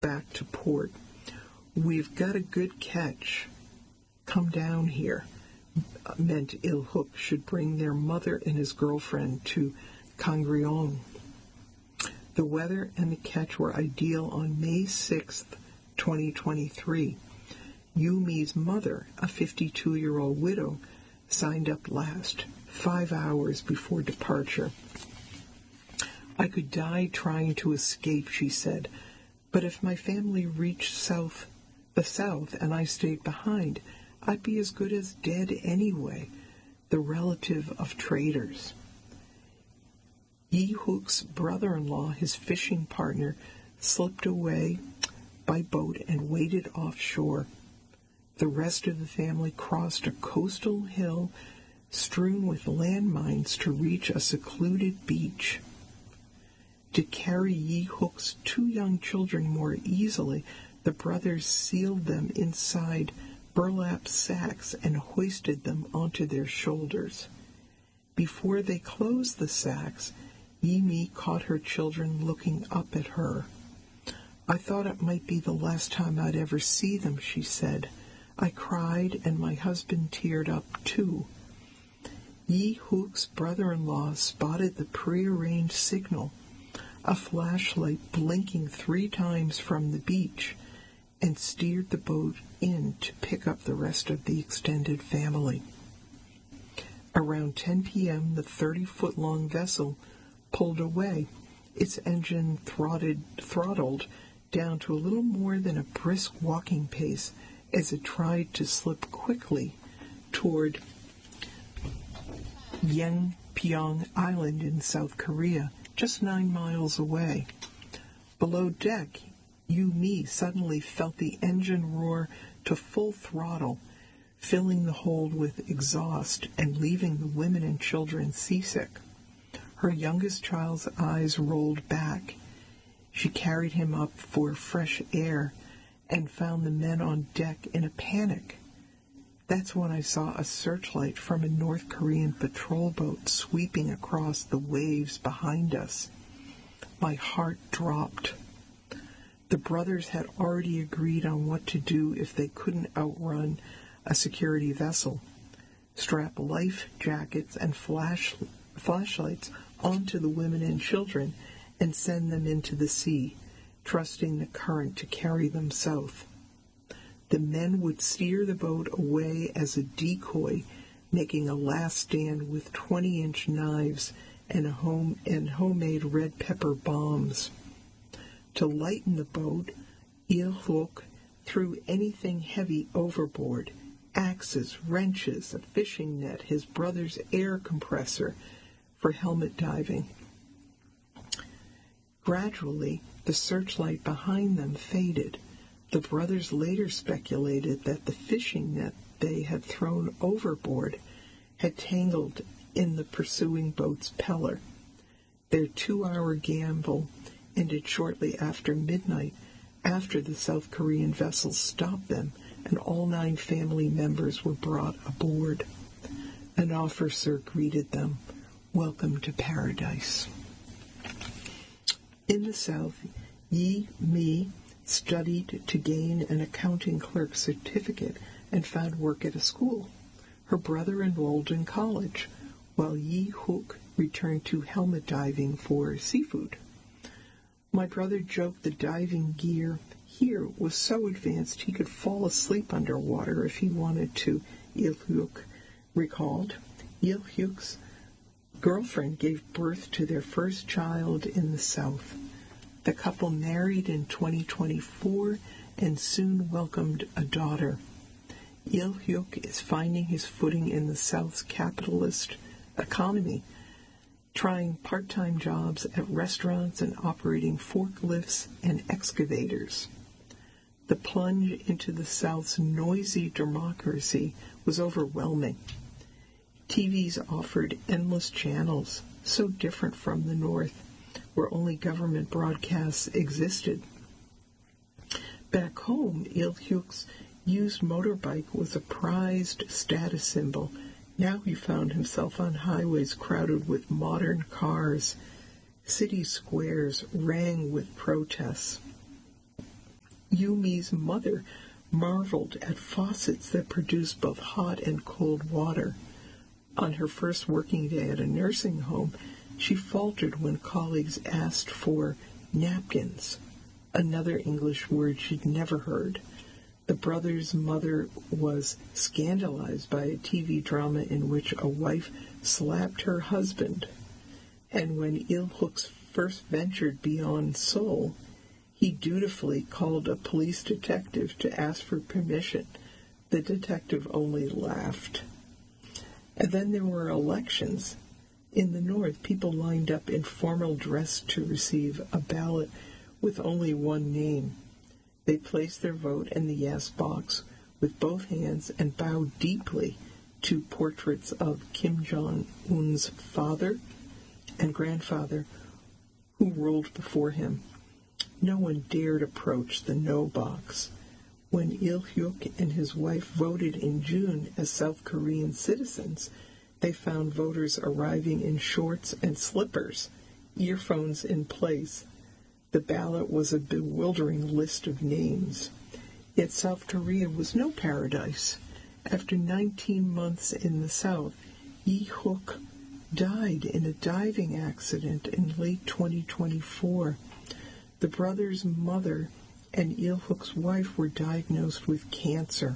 back to port. "We've got a good catch. Come down here," meant Ilhuk should bring their mother and his girlfriend to Cangrion. The weather and the catch were ideal on May 6th, 2023. Yumi's mother, a 52-year-old widow, signed up last, 5 hours before departure. "I could die trying to escape," she said, "but if my family reached the south and I stayed behind, I'd be as good as dead anyway, the relative of traitors." Yihuk's brother-in-law, his fishing partner, slipped away by boat and waited offshore. The rest of the family crossed a coastal hill strewn with landmines to reach a secluded beach. To carry Yihuk's 2 young children more easily, the brothers sealed them inside burlap sacks and hoisted them onto their shoulders. Before they closed the sacks, Yimi caught her children looking up at her. "I thought it might be the last time I'd ever see them," she said. "I cried, and my husband teared up too." Yihuk's brother-in-law spotted the prearranged signal, a flashlight blinking 3 times from the beach, and steered the boat in to pick up the rest of the extended family. Around 10 p.m., the 30-foot-long vessel pulled away, its engine throttled down to a little more than a brisk walking pace as it tried to slip quickly toward Yeonpyeong Island in South Korea, just 9 miles away. Below deck, Yumi suddenly felt the engine roar to full throttle, filling the hold with exhaust and leaving the women and children seasick. Her youngest child's eyes rolled back. She carried him up for fresh air and found the men on deck in a panic. That's when I saw a searchlight from a North Korean patrol boat sweeping across the waves behind us. My heart dropped. The brothers had already agreed on what to do if they couldn't outrun a security vessel. Strap life jackets and flashlights onto the women and children and send them into the sea, trusting the current to carry them south. The men would steer the boat away as a decoy, making a last stand with 20-inch knives and homemade red pepper bombs. To lighten the boat, Ilhuk threw anything heavy overboard: axes, wrenches, a fishing net, his brother's air compressor for helmet diving. Gradually, the searchlight behind them faded. The brothers later speculated that the fishing net they had thrown overboard had tangled in the pursuing boat's peller. Their 2-hour gamble ended shortly after midnight, after the South Korean vessel stopped them and all 9 family members were brought aboard. An officer greeted them. "Welcome to paradise." In the South, Yi Mi studied to gain an accounting clerk certificate and found work at a school. Her brother enrolled in college, while Yi Hook returned to helmet diving for seafood. "My brother joked the diving gear here was so advanced he could fall asleep underwater if he wanted to," Il-hyuk recalled. Il-hyuk's girlfriend gave birth to their first child in the South. The couple married in 2024 and soon welcomed a daughter. Il-hyuk is finding his footing in the South's capitalist economy, trying part-time jobs at restaurants and operating forklifts and excavators. The plunge into the South's noisy democracy was overwhelming. TVs offered endless channels, so different from the North, where only government broadcasts existed. Back home, Il-hyuk's used motorbike was a prized status symbol. Now he found himself on highways crowded with modern cars. City squares rang with protests. Yumi's mother marveled at faucets that produced both hot and cold water. On her first working day at a nursing home, she faltered when colleagues asked for napkins, another English word she'd never heard. The brother's mother was scandalized by a TV drama in which a wife slapped her husband. And when Il-huk's first ventured beyond Seoul, he dutifully called a police detective to ask for permission. The detective only laughed. And then there were elections. In the north, people lined up in formal dress to receive a ballot with only one name. They placed their vote in the yes box with both hands and bowed deeply to portraits of Kim Jong-un's father and grandfather who ruled before him. No one dared approach the no box. When Il-hyuk and his wife voted in June as South Korean citizens, they found voters arriving in shorts and slippers, earphones in place. The ballot was a bewildering list of names. Yet South Korea was no paradise. After 19 months in the South, Il-huk died in a diving accident in late 2024. The brother's mother and Il-huk's wife were diagnosed with cancer.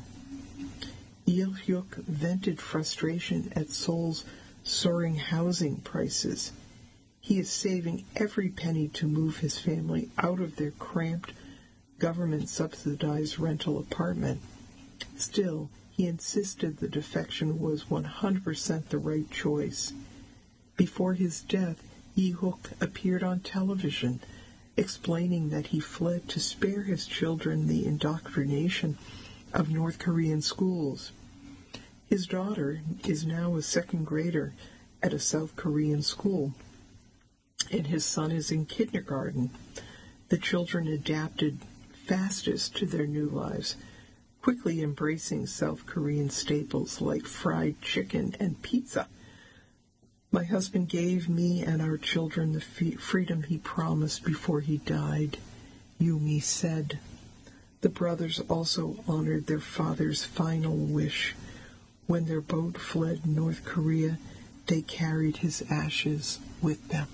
Il-hyuk vented frustration at Seoul's soaring housing prices. He is saving every penny to move his family out of their cramped, government-subsidized rental apartment. Still, he insisted the defection was 100% the right choice. Before his death, Il-huk appeared on television, explaining that he fled to spare his children the indoctrination of North Korean schools. His daughter is now a second grader at a South Korean school, and his son is in kindergarten. The children adapted fastest to their new lives, quickly embracing South Korean staples like fried chicken and pizza. My husband gave me and our children the freedom he promised before he died, Yumi said. The brothers also honored their father's final wish. When their boat fled North Korea, they carried his ashes with them.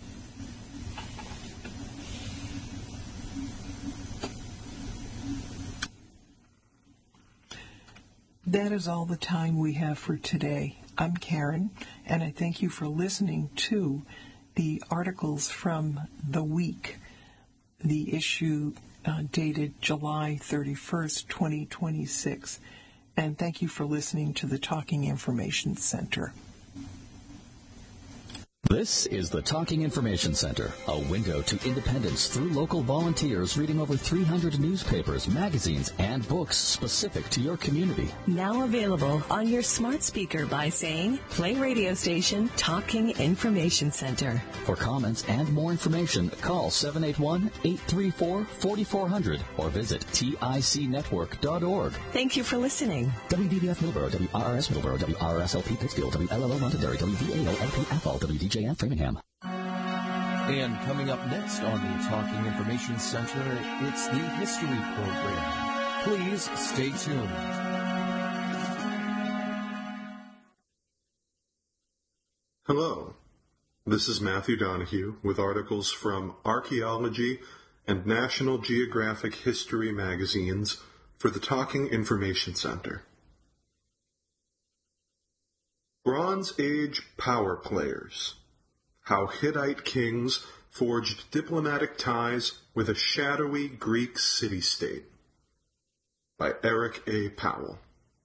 That is all the time we have for today. I'm Karen, and I thank you for listening to the articles from the week, the issue dated July 31st, 2026. And thank you for listening to the Talking Information Center. This is the Talking Information Center, a window to independence through local volunteers reading over 300 newspapers, magazines, and books specific to your community. Now available on your smart speaker by saying, play radio station Talking Information Center. For comments and more information, call 781-834-4400 or visit ticnetwork.org. Thank you for listening. WDBF Millboro, WRRS Millboro, WRSLP Pittsfield, WLLO Londonderry, WVAO-LP Athol, WDJF Framingham. And coming up next on the Talking Information Center, it's the History Program. Please stay tuned. Hello, this is Matthew Donahue with articles from Archaeology and National Geographic History magazines for the Talking Information Center. Bronze Age Power Players: How Hittite Kings Forged Diplomatic Ties with a Shadowy Greek City-State, by Eric A. Powell.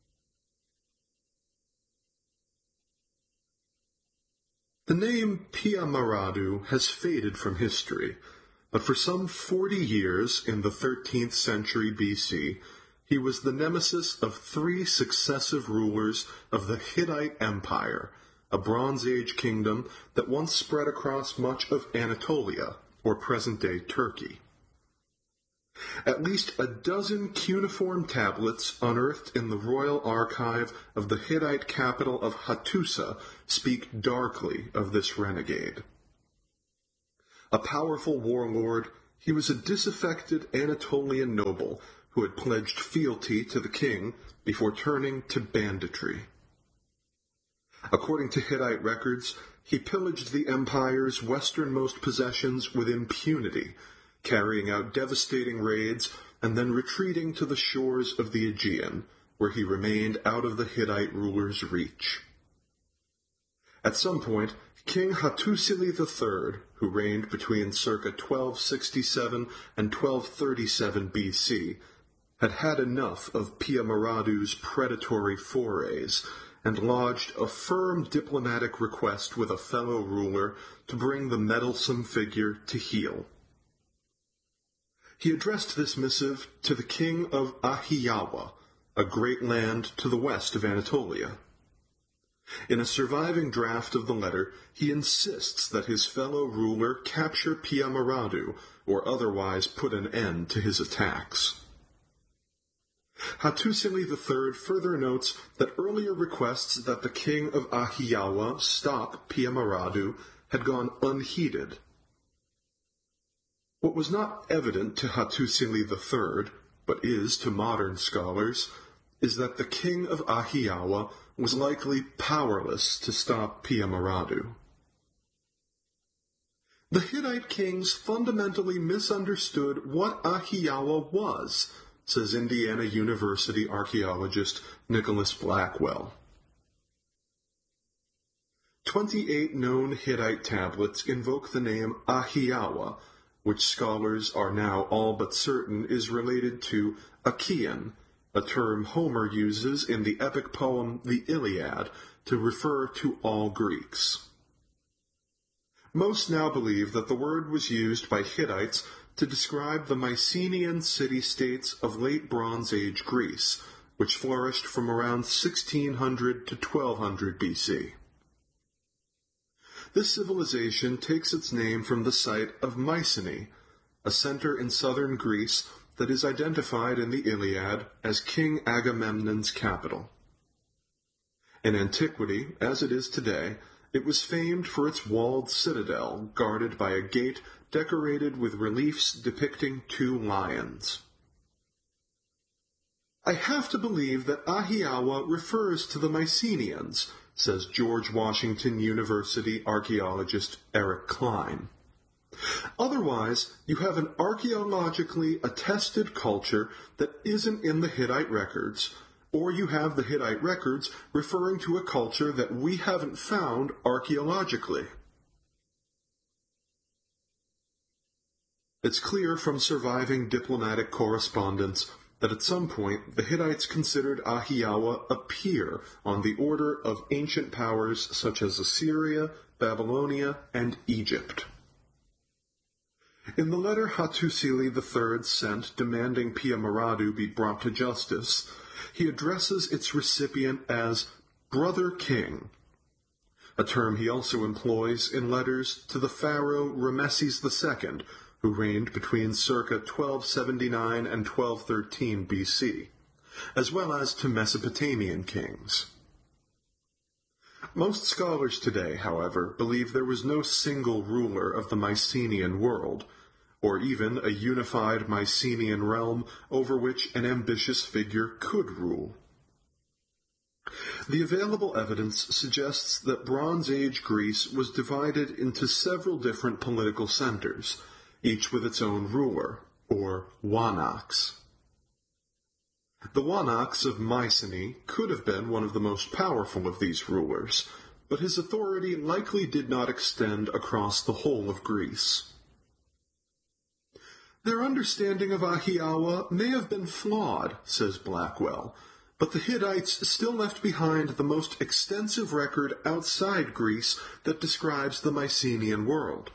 The name Pia Maradu has faded from history, but for some 40 years in the 13th century BC, he was the nemesis of 3 successive rulers of the Hittite Empire, a Bronze Age kingdom that once spread across much of Anatolia, or present-day Turkey. At least a dozen cuneiform tablets unearthed in the royal archive of the Hittite capital of Hattusa speak darkly of this renegade. A powerful warlord, He was a disaffected Anatolian noble who had pledged fealty to the king before turning to banditry. According to Hittite records, he pillaged the empire's westernmost possessions with impunity, carrying out devastating raids and then retreating to the shores of the Aegean, where he remained out of the Hittite ruler's reach. At some point, King Hattusili III, who reigned between circa 1267 and 1237 BC, had had enough of Pia-Maradu's predatory forays and lodged a firm diplomatic request with a fellow ruler to bring the meddlesome figure to heel. He addressed this missive to the king of Ahiyawa, a great land to the west of Anatolia. In a surviving draft of the letter, he insists that his fellow ruler capture Pia-Maradu or otherwise put an end to his attacks. Hattusili III further notes that earlier requests that the king of Ahiyawa stop Pia-Maradu had gone unheeded. What was not evident to Hattusili III, but is to modern scholars, is that the king of Ahiyawa was likely powerless to stop Pia-Maradu. The Hittite kings fundamentally misunderstood what Ahiyawa was, says Indiana University archaeologist Nicholas Blackwell. 28 known Hittite tablets invoke the name Ahiyawa, which scholars are now all but certain is related to Achaean, a term Homer uses in the epic poem The Iliad to refer to all Greeks. Most now believe that the word was used by Hittites to describe the Mycenaean city-states of late Bronze Age Greece, which flourished from around 1600 to 1200 BC. This civilization takes its name from the site of Mycenae, a center in southern Greece that is identified in the Iliad as King Agamemnon's capital. In antiquity, as it is today, it was famed for its walled citadel, guarded by a gate decorated with reliefs depicting 2 lions. I have to believe that Ahiyawa refers to the Mycenaeans, says George Washington University archaeologist Eric Klein. Otherwise, you have an archaeologically attested culture that isn't in the Hittite records, or you have the Hittite records referring to a culture that we haven't found archaeologically. It's clear from surviving diplomatic correspondence that at some point the Hittites considered Ahiyawa a peer on the order of ancient powers such as Assyria, Babylonia, and Egypt. In the letter Hattusili III sent demanding Pia-Maradu be brought to justice, he addresses its recipient as Brother King, a term he also employs in letters to the pharaoh Rameses II, who reigned between circa 1279 and 1213 BC, as well as to Mesopotamian kings. Most scholars today, however, believe there was no single ruler of the Mycenaean world, or even a unified Mycenaean realm over which an ambitious figure could rule. The available evidence suggests that Bronze Age Greece was divided into several different political centers, each with its own ruler, or Wanax. The Wanax of Mycenae could have been one of the most powerful of these rulers, but his authority likely did not extend across the whole of Greece. Their understanding of Ahiyawa may have been flawed, says Blackwell, but the Hittites still left behind the most extensive record outside Greece that describes the Mycenaean world.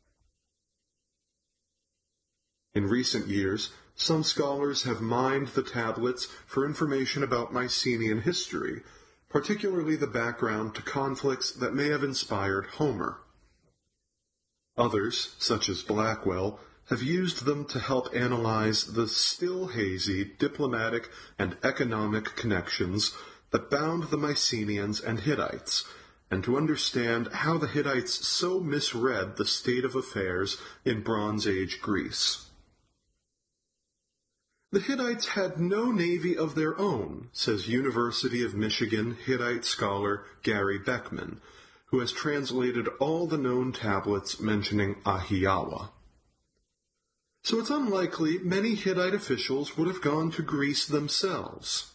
In recent years, some scholars have mined the tablets for information about Mycenaean history, particularly the background to conflicts that may have inspired Homer. Others, such as Blackwell, have used them to help analyze the still hazy diplomatic and economic connections that bound the Mycenaeans and Hittites, and to understand how the Hittites so misread the state of affairs in Bronze Age Greece. The Hittites had no navy of their own, says University of Michigan Hittite scholar Gary Beckman, who has translated all the known tablets mentioning Ahiawa. So it's unlikely many Hittite officials would have gone to Greece themselves.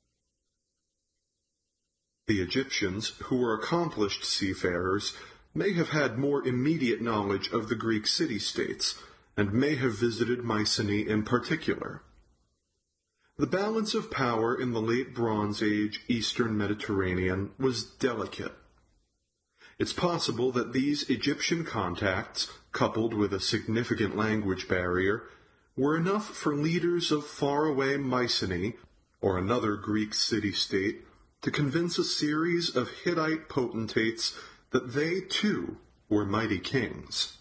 The Egyptians, who were accomplished seafarers, may have had more immediate knowledge of the Greek city-states, and may have visited Mycenae in particular. The balance of power in the late Bronze Age Eastern Mediterranean was delicate. It's possible that these Egyptian contacts, coupled with a significant language barrier, were enough for leaders of faraway Mycenae, or another Greek city-state, to convince a series of Hittite potentates that they, too, were mighty kings.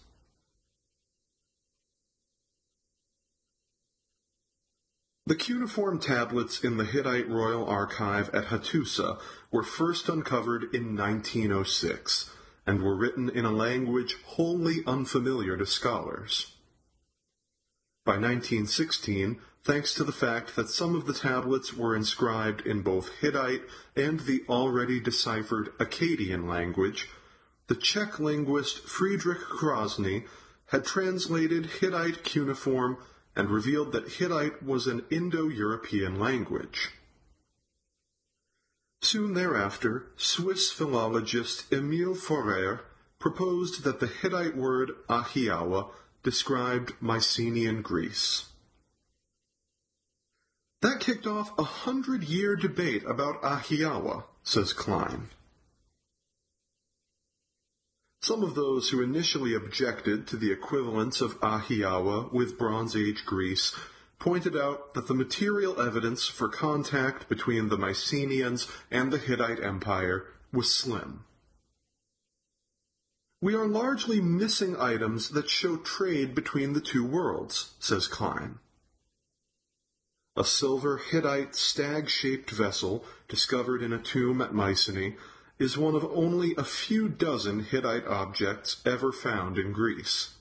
The cuneiform tablets in the Hittite Royal Archive at Hattusa were first uncovered in 1906, and were written in a language wholly unfamiliar to scholars. By 1916, thanks to the fact that some of the tablets were inscribed in both Hittite and the already deciphered Akkadian language, the Czech linguist Friedrich Krasny had translated Hittite cuneiform and revealed that Hittite was an Indo-European language. Soon thereafter, Swiss philologist Émile Fourier proposed that the Hittite word Ahiawa described Mycenaean Greece. That kicked off a 100-year debate about Ahiawa, says Klein. Some of those who initially objected to the equivalence of Ahiawa with Bronze Age Greece pointed out that the material evidence for contact between the Mycenaeans and the Hittite Empire was slim. We are largely missing items that show trade between the two worlds, says Klein. A silver Hittite stag-shaped vessel discovered in a tomb at Mycenae is one of only a few dozen Hittite objects ever found in Greece.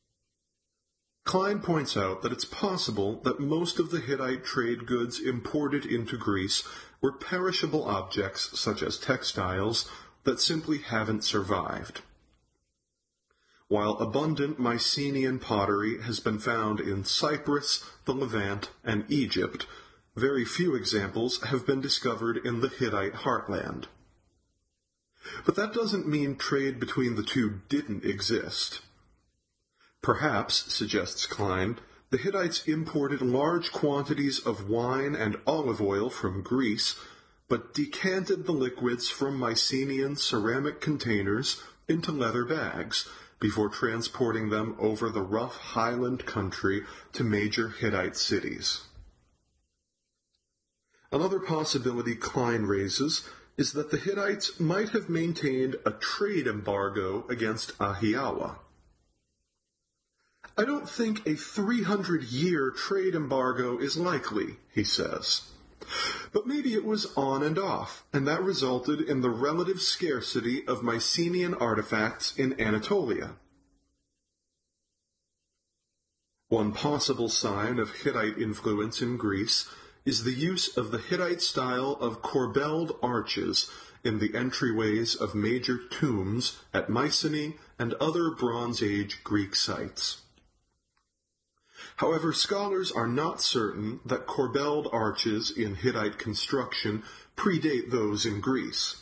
Klein points out that it's possible that most of the Hittite trade goods imported into Greece were perishable objects such as textiles that simply haven't survived. While abundant Mycenaean pottery has been found in Cyprus, the Levant, and Egypt, very few examples have been discovered in the Hittite heartland. But that doesn't mean trade between the two didn't exist. Perhaps, suggests Klein, the Hittites imported large quantities of wine and olive oil from Greece, but decanted the liquids from Mycenaean ceramic containers into leather bags before transporting them over the rough highland country to major Hittite cities. Another possibility Klein raises is that the Hittites might have maintained a trade embargo against Ahiawa. I don't think a 300-year trade embargo is likely, he says. But maybe it was on and off, and that resulted in the relative scarcity of Mycenaean artifacts in Anatolia. One possible sign of Hittite influence in Greece is the use of the Hittite style of corbelled arches in the entryways of major tombs at Mycenae and other Bronze Age Greek sites. However, scholars are not certain that corbelled arches in Hittite construction predate those in Greece.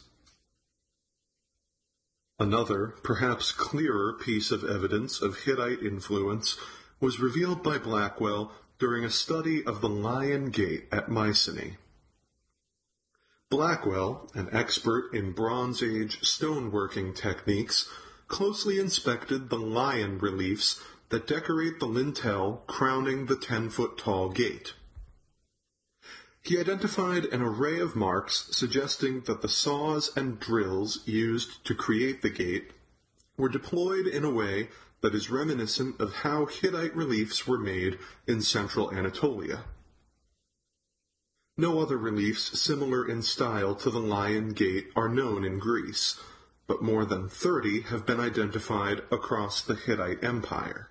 Another, perhaps clearer piece of evidence of Hittite influence was revealed by Blackwell during a study of the Lion Gate at Mycenae. Blackwell, an expert in Bronze Age stoneworking techniques, closely inspected the lion reliefs that decorate the lintel crowning the 10-foot-tall gate. He identified an array of marks suggesting that the saws and drills used to create the gate were deployed in a way that is reminiscent of how Hittite reliefs were made in central Anatolia. No other reliefs similar in style to the Lion Gate are known in Greece, but more than 30 have been identified across the Hittite Empire.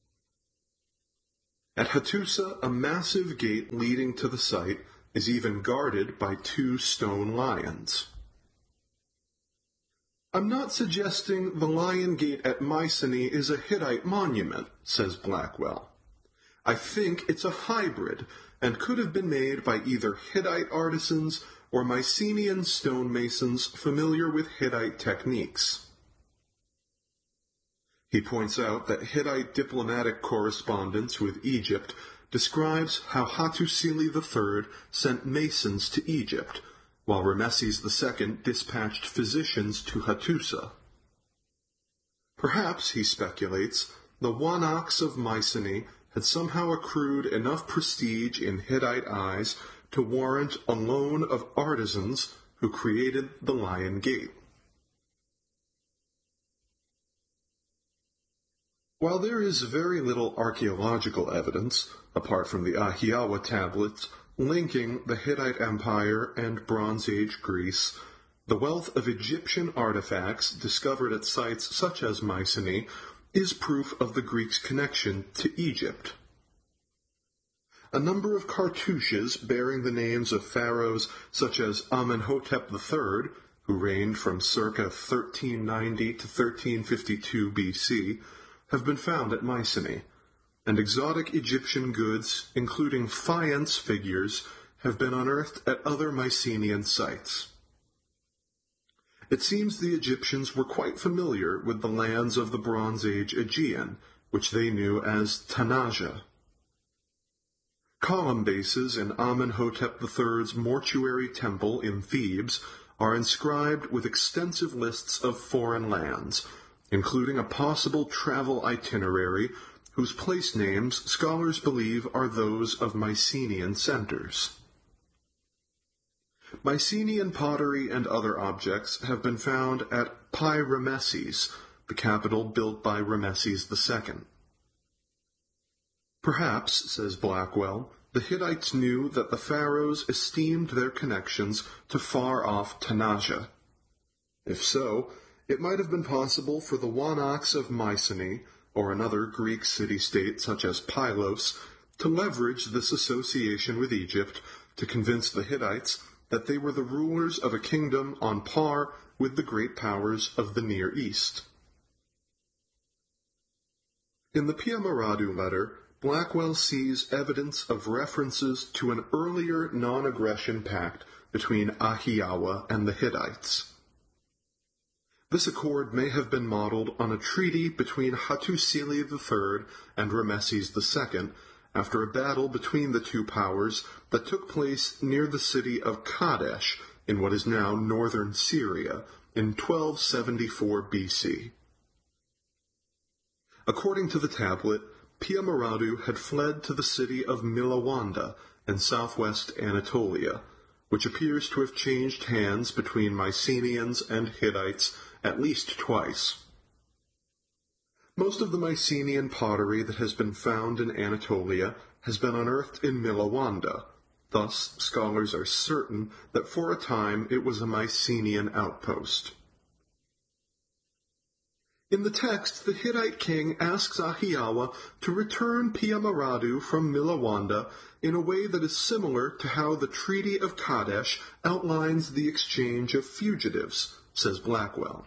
At Hattusa, a massive gate leading to the site is even guarded by 2 stone lions. "I'm not suggesting the Lion Gate at Mycenae is a Hittite monument," says Blackwell. "I think it's a hybrid and could have been made by either Hittite artisans or Mycenaean stonemasons familiar with Hittite techniques." He points out that Hittite diplomatic correspondence with Egypt describes how Hattusili III sent masons to Egypt, while Rameses II dispatched physicians to Hattusa. Perhaps, he speculates, the Wanaks of Mycenae had somehow accrued enough prestige in Hittite eyes to warrant a loan of artisans who created the Lion Gate. While there is very little archaeological evidence, apart from the Ahiawa tablets, linking the Hittite Empire and Bronze Age Greece, the wealth of Egyptian artifacts discovered at sites such as Mycenae is proof of the Greeks' connection to Egypt. A number of cartouches bearing the names of pharaohs such as Amenhotep III, who reigned from circa 1390 to 1352 BC, have been found at Mycenae, and exotic Egyptian goods, including faience figures, have been unearthed at other Mycenaean sites. It seems the Egyptians were quite familiar with the lands of the Bronze Age Aegean, which they knew as Tanaja. Column bases in Amenhotep III's mortuary temple in Thebes are inscribed with extensive lists of foreign lands, including a possible travel itinerary whose place names scholars believe are those of Mycenaean centers. Mycenaean pottery and other objects have been found at Pi-Rameses, the capital built by Rameses II. Perhaps, says Blackwell, the Hittites knew that the pharaohs esteemed their connections to far-off Tanaja. If so, it might have been possible for the Wanaks of Mycenae, or another Greek city-state such as Pylos, to leverage this association with Egypt to convince the Hittites that they were the rulers of a kingdom on par with the great powers of the Near East. In the Pia Maradu letter, Blackwell sees evidence of references to an earlier non-aggression pact between Ahiawa and the Hittites. This accord may have been modeled on a treaty between Hattusili III and Rameses II after a battle between the two powers that took place near the city of Kadesh in what is now northern Syria in 1274 BC. According to the tablet, Pia Maradu had fled to the city of Milawanda in southwest Anatolia, which appears to have changed hands between Mycenaeans and Hittites at least twice. Most of the Mycenaean pottery that has been found in Anatolia has been unearthed in Milawanda. Thus, scholars are certain that for a time it was a Mycenaean outpost. In the text, the Hittite king asks Ahiawa to return Pia Maradu from Milawanda in a way that is similar to how the Treaty of Kadesh outlines the exchange of fugitives, says Blackwell.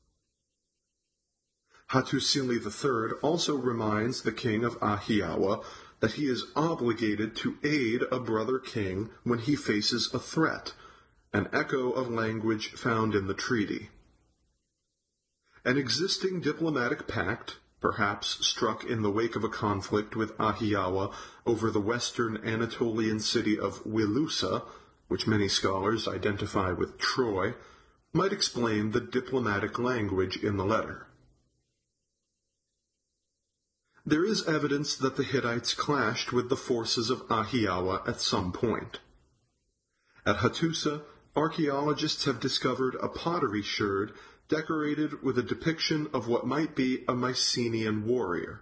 Hattusili III also reminds the king of Ahiawa that he is obligated to aid a brother king when he faces a threat, an echo of language found in the treaty. An existing diplomatic pact, perhaps struck in the wake of a conflict with Ahiawa over the western Anatolian city of Wilusa, which many scholars identify with Troy, might explain the diplomatic language in the letter. There is evidence that the Hittites clashed with the forces of Ahiawa at some point. At Hattusa, archaeologists have discovered a pottery sherd decorated with a depiction of what might be a Mycenaean warrior.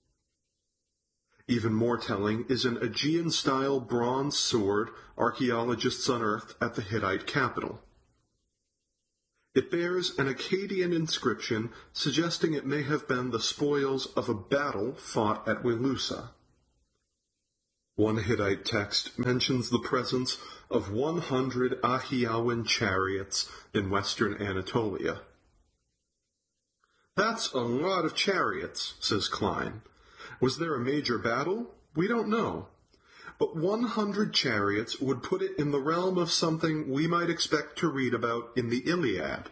Even more telling is an Aegean-style bronze sword archaeologists unearthed at the Hittite capital. It bears an Akkadian inscription suggesting it may have been the spoils of a battle fought at Wilusa. One Hittite text mentions the presence of 100 Ahiyawan chariots in western Anatolia. "That's a lot of chariots," says Klein. "Was there a major battle? We don't know. But 100 chariots would put it in the realm of something we might expect to read about in the Iliad."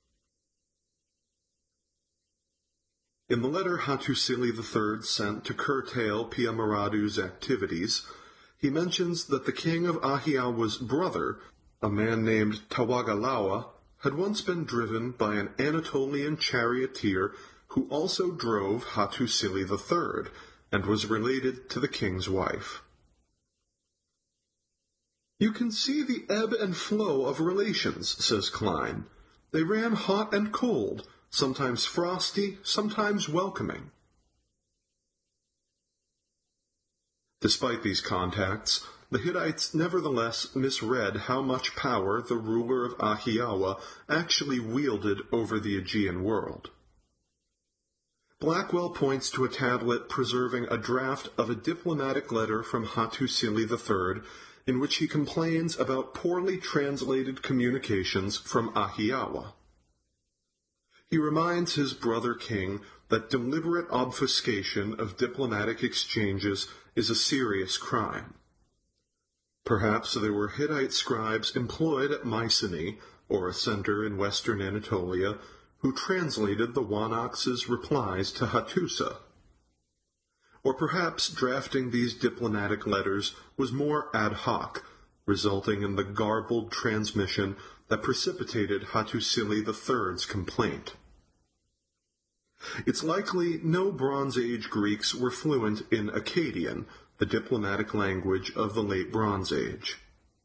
In the letter Hattusili III sent to curtail Pia Maradu's activities, he mentions that the king of Ahiyawa's brother, a man named Tawagalawa, had once been driven by an Anatolian charioteer who also drove Hattusili III and was related to the king's wife. "You can see the ebb and flow of relations," says Klein. "They ran hot and cold, sometimes frosty, sometimes welcoming." Despite these contacts, the Hittites nevertheless misread how much power the ruler of Ahiyawa actually wielded over the Aegean world. Blackwell points to a tablet preserving a draft of a diplomatic letter from Hattusili III in which he complains about poorly translated communications from Ahiyawa. He reminds his brother king that deliberate obfuscation of diplomatic exchanges is a serious crime. Perhaps there were Hittite scribes employed at Mycenae, or a center in western Anatolia, who translated the Wanaks's replies to Hattusa. Or perhaps drafting these diplomatic letters was more ad hoc, resulting in the garbled transmission that precipitated Hattusili III's complaint. It's likely no Bronze Age Greeks were fluent in Akkadian, the diplomatic language of the late Bronze Age.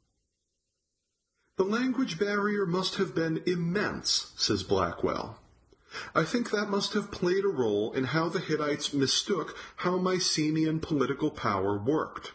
"The language barrier must have been immense," says Blackwell. "I think that must have played a role in how the Hittites mistook how Mycenaean political power worked."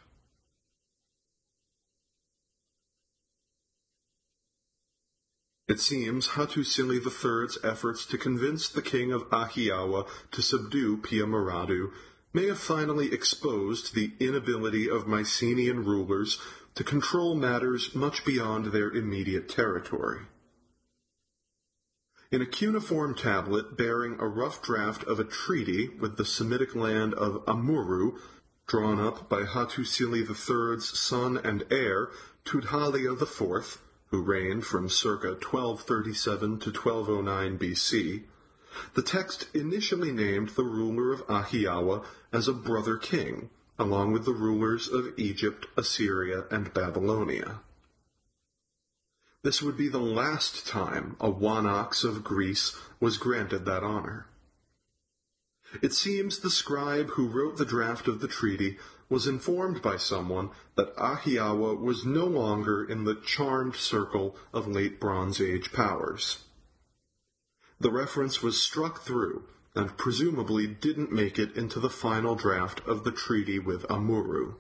It seems Hattusili III's efforts to convince the king of Ahiyawa to subdue Pia Maradu may have finally exposed the inability of Mycenaean rulers to control matters much beyond their immediate territory. In a cuneiform tablet bearing a rough draft of a treaty with the Semitic land of Amurru, drawn up by Hattusili III's son and heir, Tudhaliya IV, who reigned from circa 1237 to 1209 BC, the text initially named the ruler of Ahiyawa as a brother king, along with the rulers of Egypt, Assyria, and Babylonia. This would be the last time a Wanaks of Greece was granted that honor. It seems the scribe who wrote the draft of the treaty was informed by someone that Ahiyawa was no longer in the charmed circle of late Bronze Age powers. The reference was struck through, and presumably didn't make it into the final draft of the treaty with Amurru.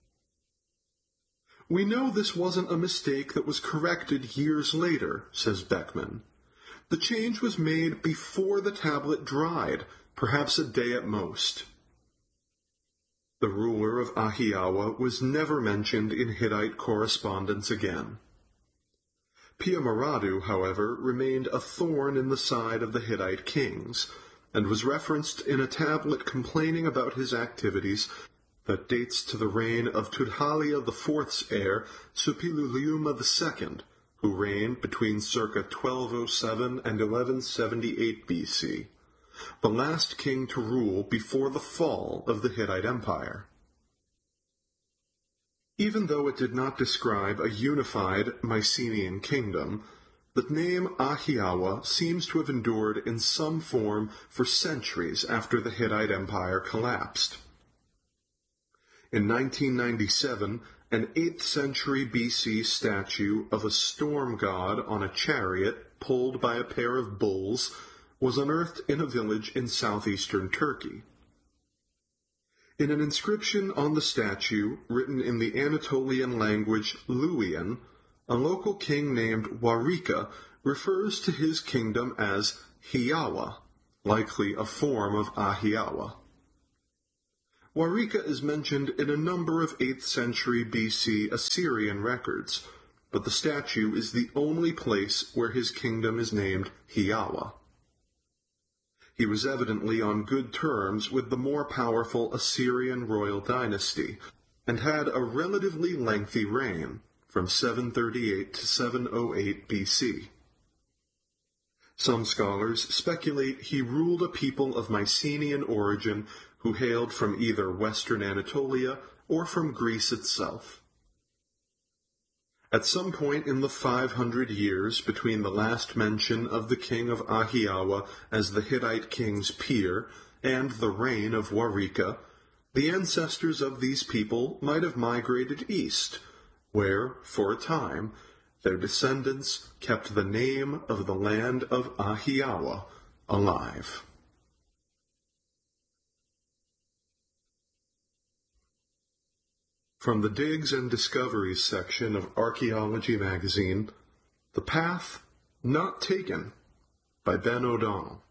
"We know this wasn't a mistake that was corrected years later," says Beckman. "The change was made before the tablet dried, perhaps a day at most." The ruler of Ahiyawa was never mentioned in Hittite correspondence again. Pia Maradu, however, remained a thorn in the side of the Hittite kings, and was referenced in a tablet complaining about his activities that dates to the reign of Tudhaliya IV's heir, Suppiluliuma II, who reigned between circa 1207 and 1178 BC. The last king to rule before the fall of the Hittite Empire. Even though it did not describe a unified Mycenaean kingdom, the name Ahiyawa seems to have endured in some form for centuries after the Hittite Empire collapsed. In 1997, an 8th century BC statue of a storm god on a chariot pulled by a pair of bulls was unearthed in a village in southeastern Turkey. In an inscription on the statue, written in the Anatolian language Luwian, a local king named Warika refers to his kingdom as Hiyawa, likely a form of Ahiyawa. Warika is mentioned in a number of 8th century BC Assyrian records, but the statue is the only place where his kingdom is named Hiyawa. He was evidently on good terms with the more powerful Assyrian royal dynasty, and had a relatively lengthy reign, from 738 to 708 BC. Some scholars speculate he ruled a people of Mycenaean origin who hailed from either western Anatolia or from Greece itself. At some point in the 500 years between the last mention of the king of Ahiyawa as the Hittite king's peer and the reign of Warika, the ancestors of these people might have migrated east, where, for a time, their descendants kept the name of the land of Ahiyawa alive. From the Digs and Discoveries section of Archaeology magazine, The Path Not Taken by Ben O'Donnell.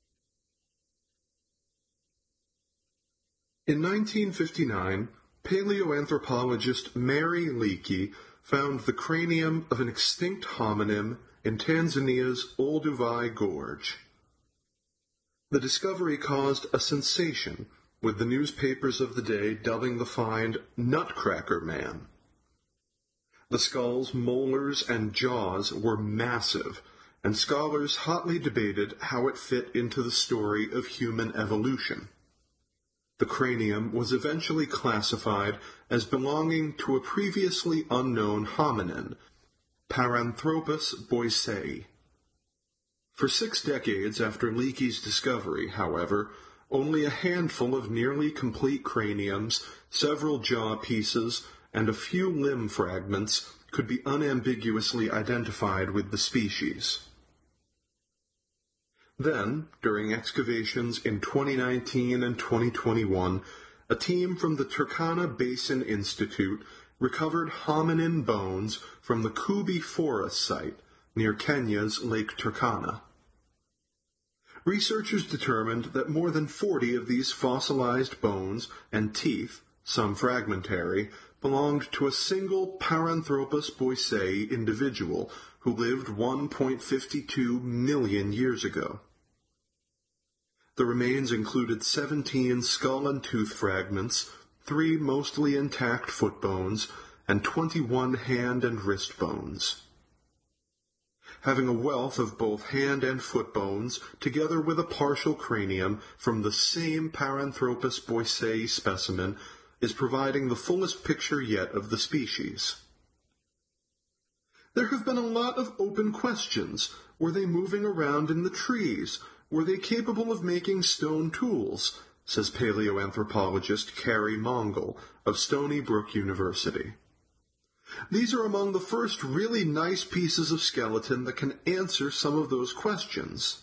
In 1959, paleoanthropologist Mary Leakey found the cranium of an extinct hominin in Tanzania's Olduvai Gorge. The discovery caused a sensation, with the newspapers of the day dubbing the find Nutcracker Man. The skull's molars and jaws were massive, and scholars hotly debated how it fit into the story of human evolution. The cranium was eventually classified as belonging to a previously unknown hominin, Paranthropus boisei. For 6 decades after Leakey's discovery, however, only a handful of nearly complete craniums, several jaw pieces, and a few limb fragments could be unambiguously identified with the species. Then, during excavations in 2019 and 2021, a team from the Turkana Basin Institute recovered hominin bones from the Kubi Forest site near Kenya's Lake Turkana. Researchers determined that more than 40 of these fossilized bones and teeth, some fragmentary, belonged to a single Paranthropus boisei individual who lived 1.52 million years ago. The remains included 17 skull and tooth fragments, 3 mostly intact foot bones, and 21 hand and wrist bones. Having a wealth of both hand and foot bones, together with a partial cranium from the same Paranthropus boisei specimen, is providing the fullest picture yet of the species. There have been a lot of open questions. Were they moving around in the trees? Were they capable of making stone tools? Says paleoanthropologist Carrie Mongol of Stony Brook University. These are among the first really nice pieces of skeleton that can answer some of those questions.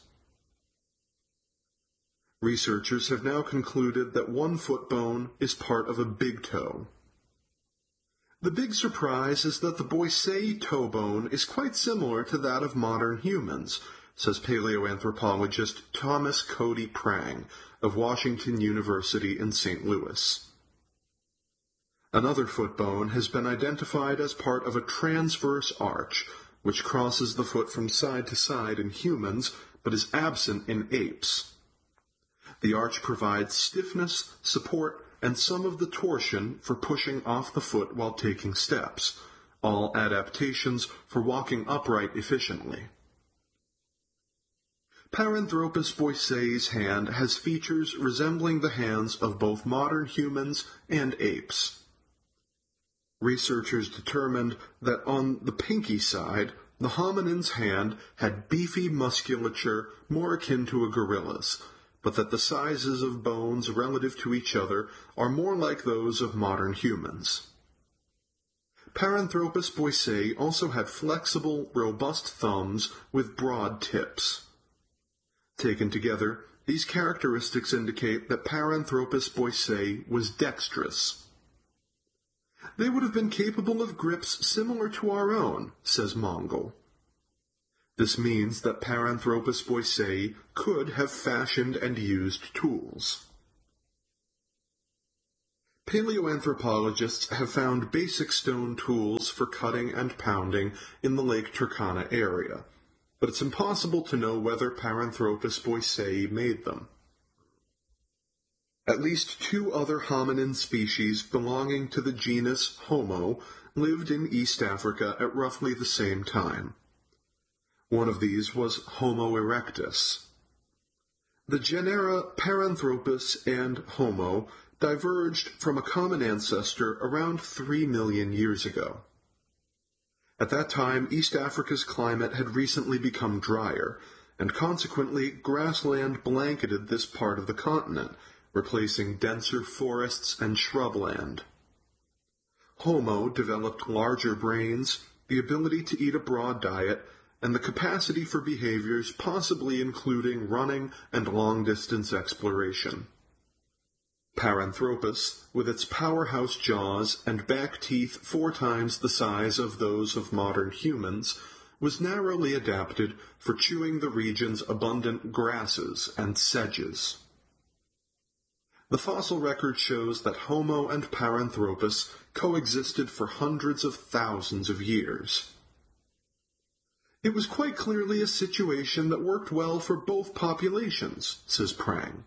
Researchers have now concluded that one foot bone is part of a big toe. The big surprise is that the boisei toe bone is quite similar to that of modern humans, says paleoanthropologist Thomas Cody Prang of Washington University in St. Louis. Another foot bone has been identified as part of a transverse arch, which crosses the foot from side to side in humans, but is absent in apes. The arch provides stiffness, support, and some of the torsion for pushing off the foot while taking steps, all adaptations for walking upright efficiently. Paranthropus boisei's hand has features resembling the hands of both modern humans and apes. Researchers determined that on the pinky side, the hominin's hand had beefy musculature more akin to a gorilla's, but that the sizes of bones relative to each other are more like those of modern humans. Paranthropus boisei also had flexible, robust thumbs with broad tips. Taken together, these characteristics indicate that Paranthropus boisei was dexterous. They would have been capable of grips similar to our own, says Mongol. This means that Paranthropus boisei could have fashioned and used tools. Paleoanthropologists have found basic stone tools for cutting and pounding in the Lake Turkana area, but it's impossible to know whether Paranthropus boisei made them. At least 2 other hominin species belonging to the genus Homo lived in East Africa at roughly the same time. One of these was Homo erectus. The genera Paranthropus and Homo diverged from a common ancestor around 3 million years ago. At that time, East Africa's climate had recently become drier, and consequently, grassland blanketed this part of the continent, replacing denser forests and shrubland. Homo developed larger brains, the ability to eat a broad diet, and the capacity for behaviors possibly including running and long-distance exploration. Paranthropus, with its powerhouse jaws and back teeth 4 times the size of those of modern humans, was narrowly adapted for chewing the region's abundant grasses and sedges. The fossil record shows that Homo and Paranthropus coexisted for hundreds of thousands of years. It was quite clearly a situation that worked well for both populations, says Prang.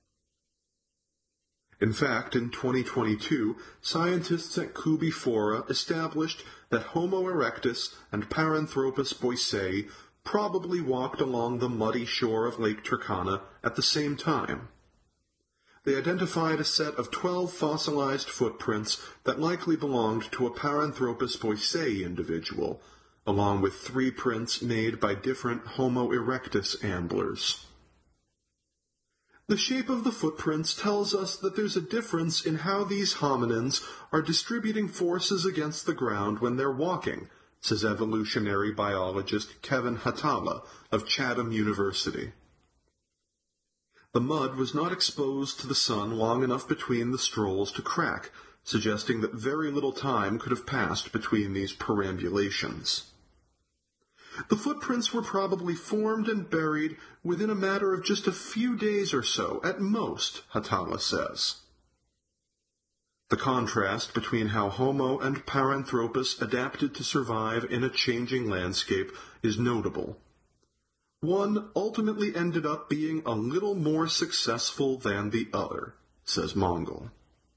In fact, in 2022, scientists at Kubifora established that Homo erectus and Paranthropus boisei probably walked along the muddy shore of Lake Turkana at the same time. They identified a set of 12 fossilized footprints that likely belonged to a Paranthropus boisei individual, along with 3 prints made by different Homo erectus amblers. The shape of the footprints tells us that there's a difference in how these hominins are distributing forces against the ground when they're walking, says evolutionary biologist Kevin Hatala of Chatham University. The mud was not exposed to the sun long enough between the strolls to crack, suggesting that very little time could have passed between these perambulations. The footprints were probably formed and buried within a matter of just a few days or so, at most, Hatala says. The contrast between how Homo and Paranthropus adapted to survive in a changing landscape is notable. One ultimately ended up being a little more successful than the other, says Mongol.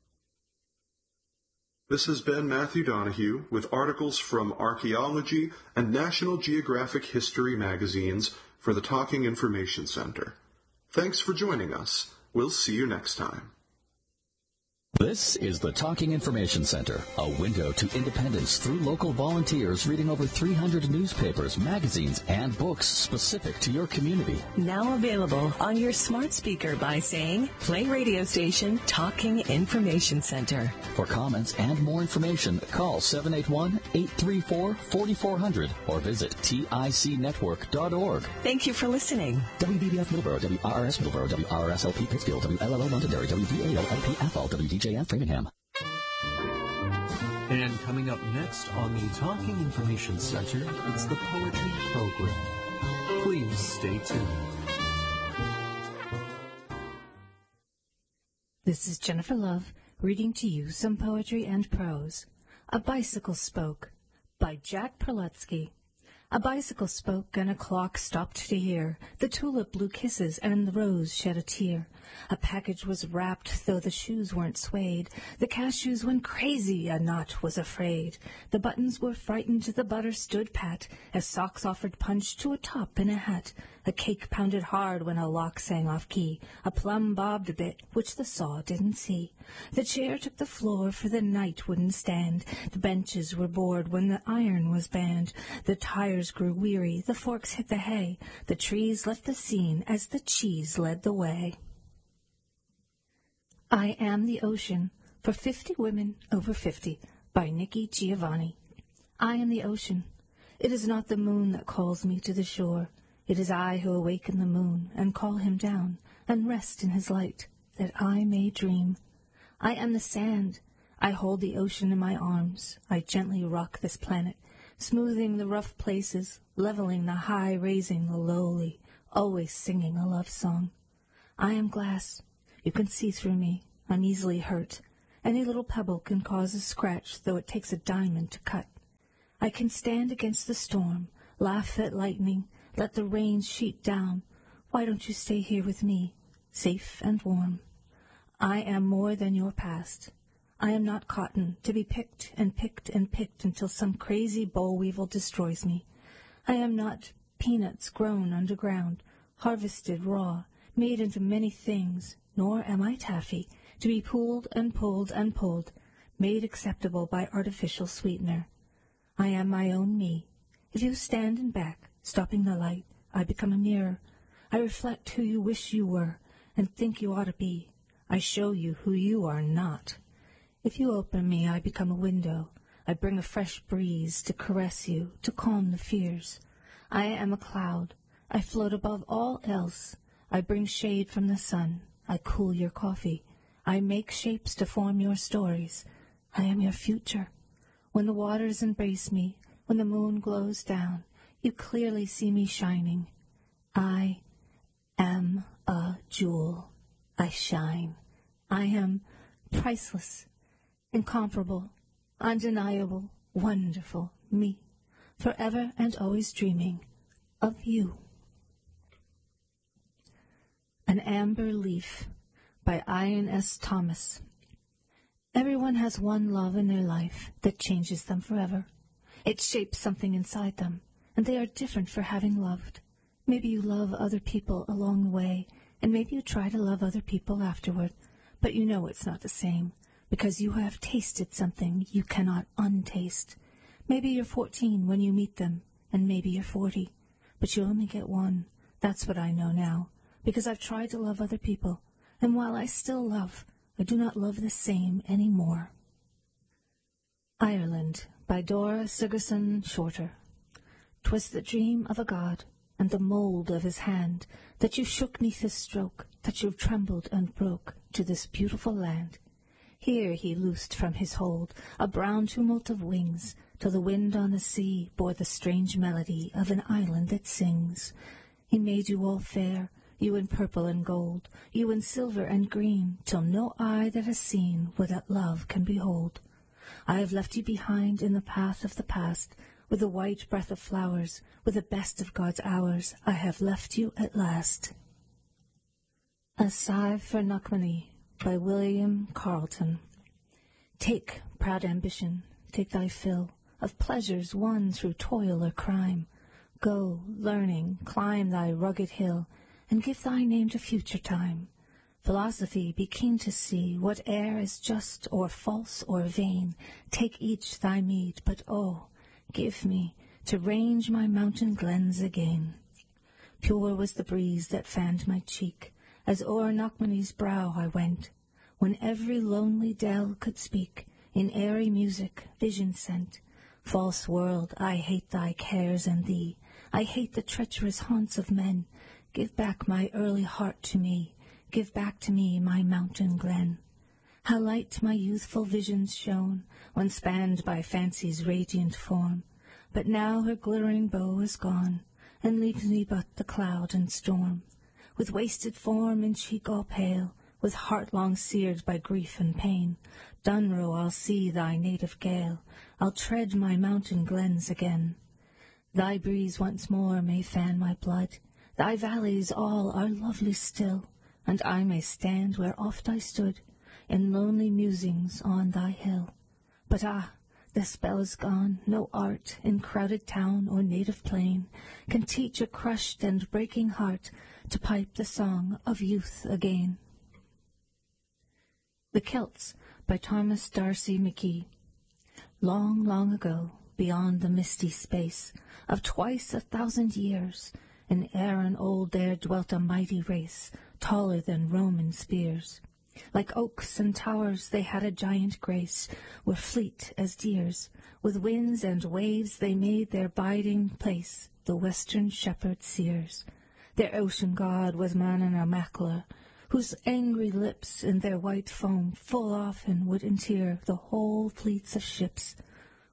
This has been Matthew Donahue with articles from Archaeology and National Geographic History magazines for the Talking Information Center. Thanks for joining us. We'll see you next time. This is the Talking Information Center, a window to independence through local volunteers reading over 300 newspapers, magazines, and books specific to your community. Now available on your smart speaker by saying, play radio station Talking Information Center. For comments and more information, call 781-834-4400 or visit ticnetwork.org. Thank you for listening. WBBF Middleborough, WRRS Middleborough, WRSLP Pittsfield, WLLO Londonderry, WVALLP Athol, WDJF Framingham. And coming up next on the Talking Information Center, it's the Poetry Program. Please stay tuned. This is Jennifer Love, reading to you some poetry and prose. A Bicycle Spoke by Jack Perletsky. A bicycle spoke and a clock stopped to hear. The tulip blew kisses and the rose shed a tear. A package was wrapped, though the shoes weren't suede. The cashews went crazy, a knot was afraid. The buttons were frightened, the butter stood pat, as socks offered punch to a top in a hat. A cake pounded hard when a lock sang off key. A plum bobbed a bit, which the saw didn't see. The chair took the floor, for the night wouldn't stand. The benches were bored when the iron was banned. The tires grew weary, the forks hit the hay. The trees left the scene as the cheese led the way. I Am the Ocean, for 50 Women Over 50, by Nikki Giovanni. I am the ocean. It is not the moon that calls me to the shore. It is I who awaken the moon and call him down and rest in his light, that I may dream. I am the sand. I hold the ocean in my arms. I gently rock this planet, smoothing the rough places, leveling the high, raising the lowly, always singing a love song. I am glass. You can see through me. I'm easily hurt. Any little pebble can cause a scratch, though it takes a diamond to cut. I can stand against the storm, laugh at lightning, let the rain sheet down. Why don't you stay here with me, safe and warm? I am more than your past. I am not cotton, to be picked and picked and picked until some crazy boll weevil destroys me. I am not peanuts grown underground, harvested raw, made into many things, nor am I taffy, to be pulled and pulled and pulled, made acceptable by artificial sweetener. I am my own me. If you stand and back, stopping the light, I become a mirror. I reflect who you wish you were and think you ought to be. I show you who you are not. If you open me, I become a window. I bring a fresh breeze to caress you, to calm the fears. I am a cloud. I float above all else. I bring shade from the sun. I cool your coffee. I make shapes to form your stories. I am your future. When the waters embrace me, when the moon glows down, you clearly see me shining. I am a jewel. I shine. I am priceless, incomparable, undeniable, wonderful, me, forever and always dreaming of you. An Amber Leaf by Ian S. Thomas. Everyone has one love in their life that changes them forever. It shapes something inside them, and they are different for having loved. Maybe you love other people along the way, and maybe you try to love other people afterward, but you know it's not the same, because you have tasted something you cannot untaste. Maybe you're 14 when you meet them, and maybe you're 40, but you only get one. That's what I know now, because I've tried to love other people, and while I still love, I do not love the same anymore. Ireland by Dora Sigerson Shorter. 'Twas the dream of a god, and the mould of his hand, that you shook 'neath his stroke, that you trembled and broke to this beautiful land. Here he loosed from his hold a brown tumult of wings, till the wind on the sea bore the strange melody of an island that sings. He made you all fair, you in purple and gold, you in silver and green, till no eye that has seen what that love can behold. I have left you behind in the path of the past, with the white breath of flowers, with the best of God's hours, I have left you at last. A Sigh for Knockmany by William Carleton. Take, proud ambition, take thy fill of pleasures won through toil or crime. Go, learning, climb thy rugged hill, and give thy name to future time. Philosophy, be keen to see what e'er is just or false or vain. Take each thy meed, but oh, give me to range my mountain glens again. Pure was the breeze that fanned my cheek, as o'er Knockmany's brow I went, when every lonely dell could speak in airy music, vision sent. False world, I hate thy cares and thee, I hate the treacherous haunts of men. Give back my early heart to me, give back to me my mountain glen. How light my youthful visions shone, when spanned by fancy's radiant form, but now her glittering bow is gone, and leaves me but the cloud and storm. With wasted form and cheek all pale, with heart long seared by grief and pain, Dunrow I'll see thy native gale, I'll tread my mountain glens again. Thy breeze once more may fan my blood, thy valleys all are lovely still, and I may stand where oft I stood, in lonely musings on thy hill. But ah, the spell is gone, no art in crowded town or native plain can teach a crushed and breaking heart to pipe the song of youth again. The Celts by Thomas D'Arcy McGee. Long, long ago, beyond the misty space of twice 1,000 years, in Erin old there dwelt a mighty race, taller than Roman spears. Like oaks and towers they had a giant grace, were fleet as deers. With winds and waves they made their biding place, the western shepherd seers. Their ocean god was Manannán Mac, whose angry lips in their white foam full often would entear the whole fleets of ships.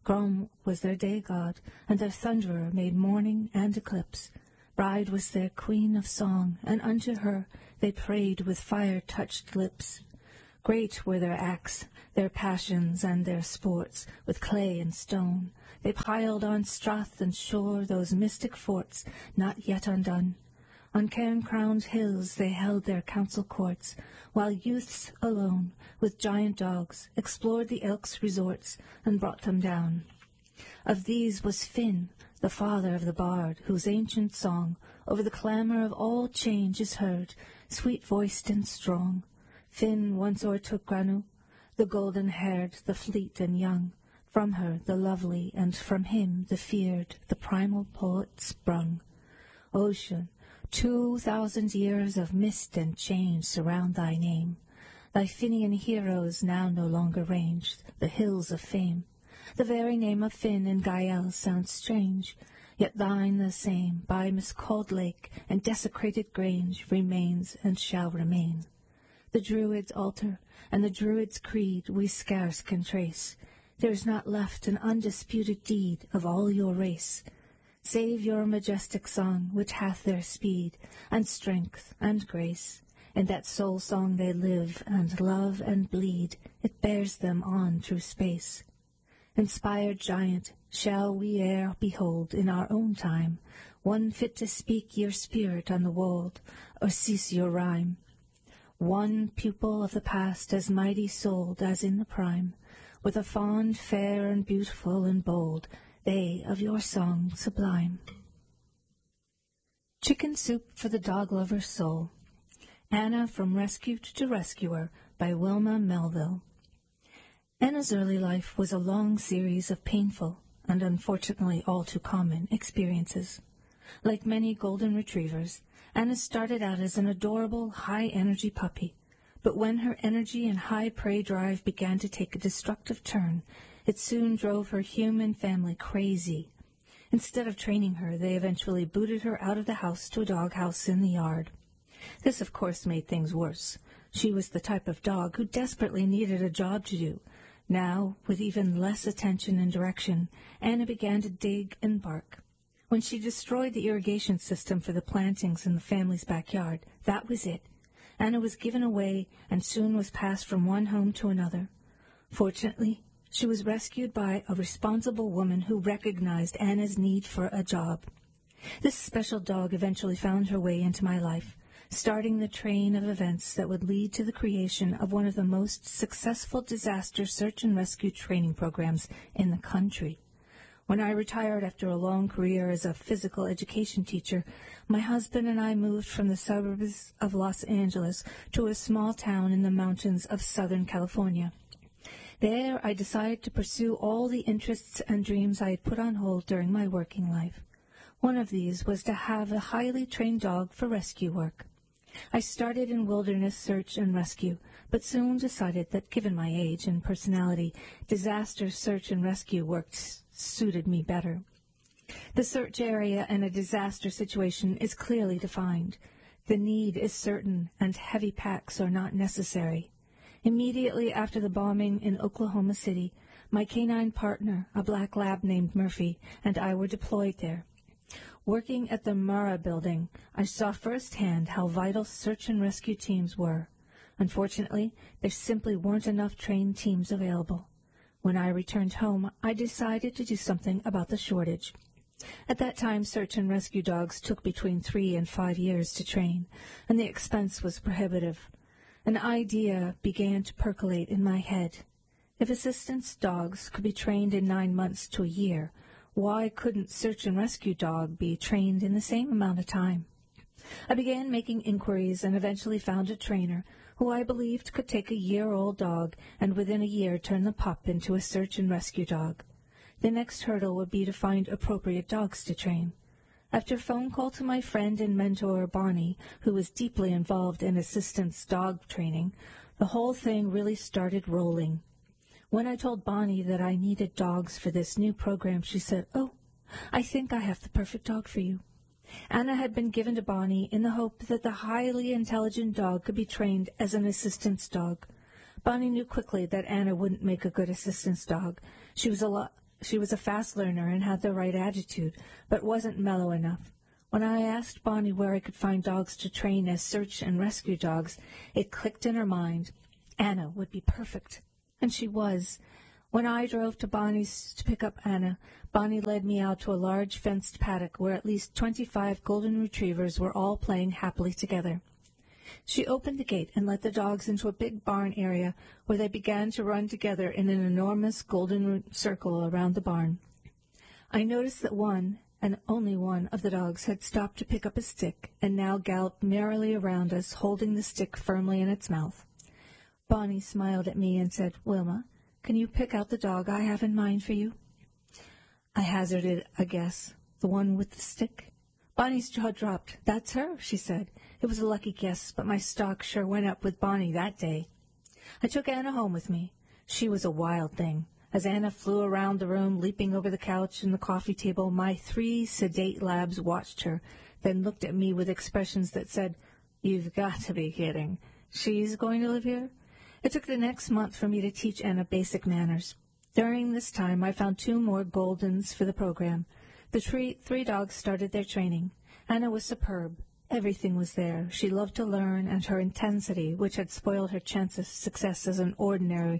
Grom was their day god, and their thunderer made morning and eclipse. Bride was their queen of song, and unto her they prayed with fire-touched lips. Great were their acts, their passions, and their sports, with clay and stone. They piled on strath and shore those mystic forts, not yet undone. On cairn-crowned hills they held their council courts, while youths alone, with giant dogs, explored the elk's resorts, and brought them down. Of these was Finn, the father of the bard, whose ancient song over the clamour of all change is heard, sweet-voiced and strong. Finn once o'ertook Granu, the golden-haired, the fleet and young. From her the lovely, and from him the feared, the primal poet sprung. Ocean, 2,000 years of mist and change surround thy name. Thy Finnian heroes now no longer range the hills of fame. The very name of Finn in Gael sounds strange, yet thine the same, by miscalled lake and desecrated grange, remains and shall remain. The Druid's altar and the Druid's creed we scarce can trace. There is not left an undisputed deed of all your race, save your majestic song, which hath their speed, and strength, and grace. In that soul song they live, and love, and bleed. It bears them on through space. Inspired giant, shall we e'er behold, in our own time, one fit to speak your spirit on the wold, or cease your rhyme? One pupil of the past, as mighty-souled as in the prime, with a fond, fair, and beautiful, and bold, they of your song sublime. Chicken Soup for the Dog-Lover's Soul. Anna from Rescued to Rescuer by Wilma Melville. Anna's early life was a long series of painful, and unfortunately all too common, experiences. Like many golden retrievers, Anna started out as an adorable, high-energy puppy, but when her energy and high prey drive began to take a destructive turn, it soon drove her human family crazy. Instead of training her, they eventually booted her out of the house to a doghouse in the yard. This, of course, made things worse. She was the type of dog who desperately needed a job to do. Now, with even less attention and direction, Anna began to dig and bark. When she destroyed the irrigation system for the plantings in the family's backyard, that was it. Anna was given away and soon was passed from one home to another. Fortunately, she was rescued by a responsible woman who recognized Anna's need for a job. This special dog eventually found her way into my life, starting the train of events that would lead to the creation of one of the most successful disaster search and rescue training programs in the country. When I retired after a long career as a physical education teacher, my husband and I moved from the suburbs of Los Angeles to a small town in the mountains of Southern California. There, I decided to pursue all the interests and dreams I had put on hold during my working life. One of these was to have a highly trained dog for rescue work. I started in wilderness search and rescue, but soon decided that, given my age and personality, disaster search and rescue work suited me better. The search area in a disaster situation is clearly defined. The need is certain, and heavy packs are not necessary. Immediately after the bombing in Oklahoma City, my canine partner, a black lab named Murphy, and I were deployed there. Working at the Murrah building, I saw firsthand how vital search and rescue teams were. Unfortunately, there simply weren't enough trained teams available. When I returned home, I decided to do something about the shortage. At that time, search and rescue dogs took between 3 and 5 years to train, and the expense was prohibitive. An idea began to percolate in my head. If assistance dogs could be trained in 9 months to a year, why couldn't search and rescue dog be trained in the same amount of time? I began making inquiries and eventually found a trainer who I believed could take a year-old dog and within a year turn the pup into a search and rescue dog. The next hurdle would be to find appropriate dogs to train. After a phone call to my friend and mentor, Bonnie, who was deeply involved in assistance dog training, the whole thing really started rolling. When I told Bonnie that I needed dogs for this new program, she said, "Oh, I think I have the perfect dog for you." Anna had been given to Bonnie in the hope that the highly intelligent dog could be trained as an assistance dog. Bonnie knew quickly that Anna wouldn't make a good assistance dog. She was a lot she was a fast learner and had the right attitude, but wasn't mellow enough. When I asked Bonnie where I could find dogs to train as search and rescue dogs, it clicked in her mind. Anna would be perfect. And she was. When I drove to Bonnie's to pick up Anna, Bonnie led me out to a large fenced paddock where at least 25 golden retrievers were all playing happily together. She opened the gate and let the dogs into a big barn area where they began to run together in an enormous golden circle around the barn. I noticed that one, and only one, of the dogs had stopped to pick up a stick and now galloped merrily around us, holding the stick firmly in its mouth. Bonnie smiled at me and said, "Wilma, can you pick out the dog I have in mind for you?" I hazarded a guess. "The one with the stick?" Bonnie's jaw dropped. "That's her," she said. It was a lucky guess, but my stock sure went up with Bonnie that day. I took Anna home with me. She was a wild thing. As Anna flew around the room, leaping over the couch and the coffee table, my 3 sedate labs watched her, then looked at me with expressions that said, "You've got to be kidding. She's going to live here?" It took the next month for me to teach Anna basic manners. During this time, I found 2 more Goldens for the program. The 3 dogs started their training. Anna was superb. Everything was there. She loved to learn, and her intensity, which had spoiled her chance of success as an ordinary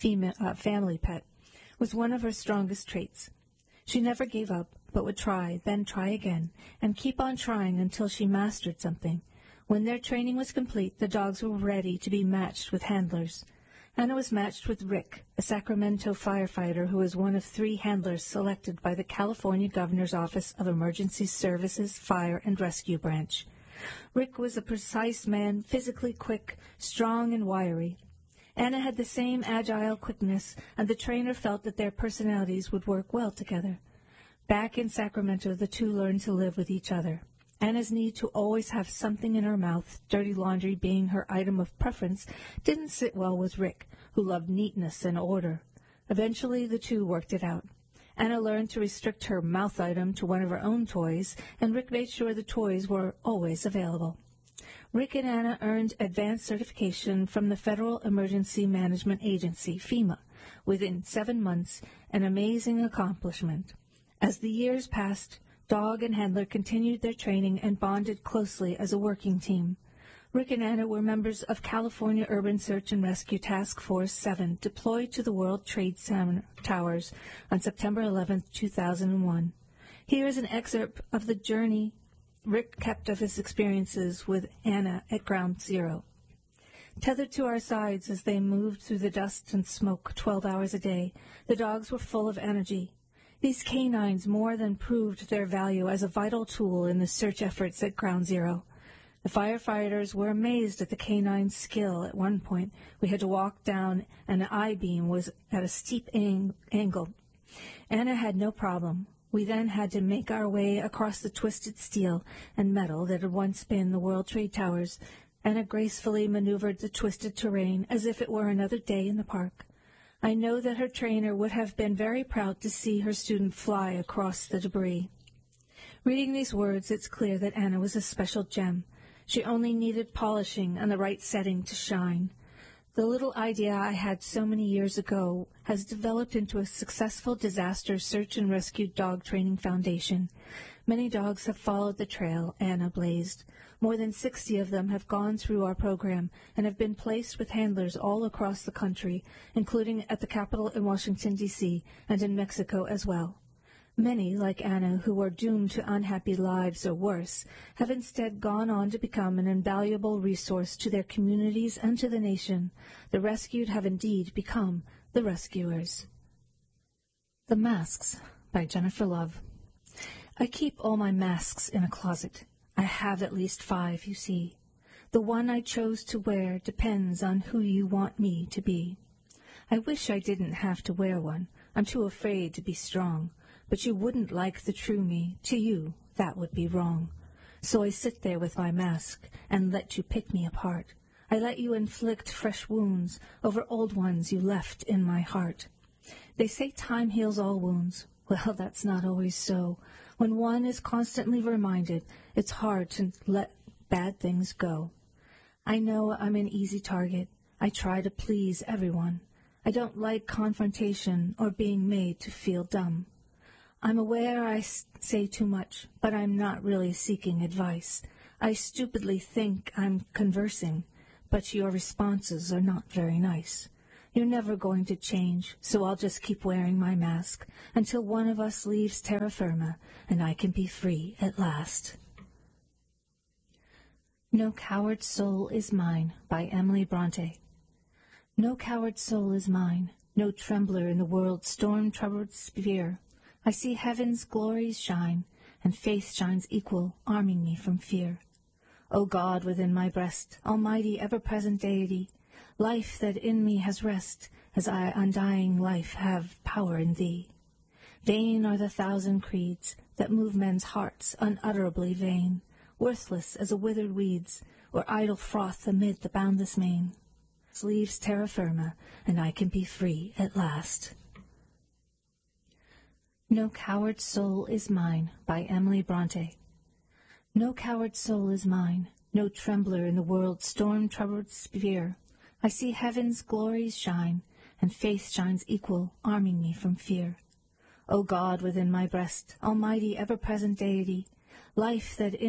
family pet, was one of her strongest traits. She never gave up, but would try, then try again, and keep on trying until she mastered something. When their training was complete, the dogs were ready to be matched with handlers. Anna was matched with Rick, a Sacramento firefighter who was one of 3 handlers selected by the California Governor's Office of Emergency Services Fire and Rescue Branch. Rick was a precise man, physically quick, strong, and wiry. Anna had the same agile quickness, and the trainer felt that their personalities would work well together. Back in Sacramento, the 2 learned to live with each other. Anna's need to always have something in her mouth, dirty laundry being her item of preference, didn't sit well with Rick, who loved neatness and order. Eventually, the 2 worked it out. Anna learned to restrict her mouth item to one of her own toys, and Rick made sure the toys were always available. Rick and Anna earned advanced certification from the Federal Emergency Management Agency, FEMA, within 7 months, an amazing accomplishment. As the years passed, dog and handler continued their training and bonded closely as a working team. Rick and Anna were members of California Urban Search and Rescue Task Force 7, deployed to the World Trade Center Towers on September 11, 2001. Here is an excerpt of the journey Rick kept of his experiences with Anna at Ground Zero. Tethered to our sides as they moved through the dust and smoke 12 hours a day, the dogs were full of energy. These canines more than proved their value as a vital tool in the search efforts at Ground Zero. The firefighters were amazed at the canine's skill. At one point, we had to walk down, and the I-beam was at a steep angle. Anna had no problem. We then had to make our way across the twisted steel and metal that had once been the World Trade Towers. Anna gracefully maneuvered the twisted terrain as if it were another day in the park. I know that her trainer would have been very proud to see her student fly across the debris. Reading these words, it's clear that Anna was a special gem. She only needed polishing and the right setting to shine. The little idea I had so many years ago has developed into a successful disaster search and rescue dog training foundation. Many dogs have followed the trail Anna blazed. More than 60 of them have gone through our program and have been placed with handlers all across the country, including at the Capitol in Washington, D.C., and in Mexico as well. Many, like Anna, who are doomed to unhappy lives or worse, have instead gone on to become an invaluable resource to their communities and to the nation. The rescued have indeed become the rescuers. The Masks by Jennifer Love. I keep all my masks in a closet. I have at least 5, you see. The one I chose to wear depends on who you want me to be. I wish I didn't have to wear one. I'm too afraid to be strong. But you wouldn't like the true me. To you, that would be wrong. So I sit there with my mask and let you pick me apart. I let you inflict fresh wounds over old ones you left in my heart. They say time heals all wounds. Well, that's not always so. When one is constantly reminded, it's hard to let bad things go. I know I'm an easy target. I try to please everyone. I don't like confrontation or being made to feel dumb. I'm aware I say too much, but I'm not really seeking advice. I stupidly think I'm conversing, but your responses are not very nice. You're never going to change, so I'll just keep wearing my mask until one of us leaves terra firma and I can be free at last. No Coward Soul is Mine by Emily Bronte. No coward soul is mine, no trembler in the world's storm-troubled sphere. I see heaven's glories shine, and faith shines equal, arming me from fear. O God within my breast, almighty ever-present deity, life that in me has rest, as I undying life have power in thee. Vain are the thousand creeds that move men's hearts unutterably vain, worthless as a withered weeds, or idle froth amid the boundless main. Leaves terra firma, and I can be free at last. No Coward Soul is Mine by Emily Bronte. No coward soul is mine, no trembler in the world's storm-troubled sphere. I see heaven's glories shine, and faith shines equal, arming me from fear. O God within my breast, almighty ever-present deity, life that in